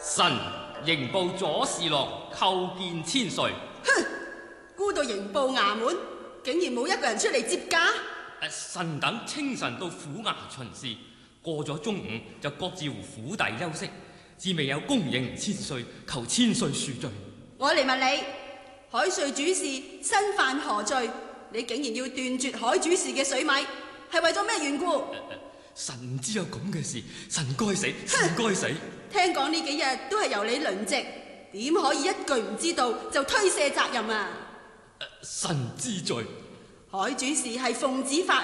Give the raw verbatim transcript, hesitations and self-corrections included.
臣刑部左侍郎叩見千歲。 哼！孤到刑部衙門，竟然冇一個人出嚟接駕。 臣等清晨到府衙巡視，過咗中午就各自回府邸休息，至未有恭迎千歲，求千歲恕罪。 我嚟問你，海瑞主事身犯何罪？你竟然要斷絕海主事嘅水米，係為咗咩緣故？ 臣唔知有咁嘅事，臣該死，臣該死。 聽講呢幾日都係由你輪值，點可以一句唔知道就推卸責任啊？ 臣知罪。 海主事係奉旨發